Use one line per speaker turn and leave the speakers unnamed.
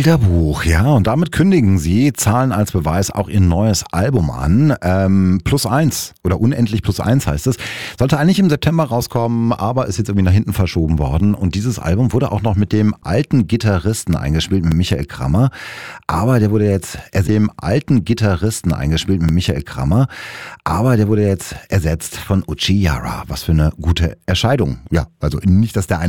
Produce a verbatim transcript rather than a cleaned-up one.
Bilderbuch, ja, und damit kündigen sie, zahlen als Beweis auch ihr neues Album an. Ähm, plus eins oder unendlich plus eins heißt es. Sollte eigentlich im September rauskommen, aber ist jetzt irgendwie nach hinten verschoben worden. Und dieses Album wurde auch noch mit dem alten Gitarristen eingespielt, mit Michael Krammer. Aber der wurde jetzt, er dem alten Gitarristen eingespielt, mit Michael Krammer. Aber der wurde jetzt ersetzt von Uchi Yara. Was für eine gute Erscheidung. Ja, also nicht, dass der eine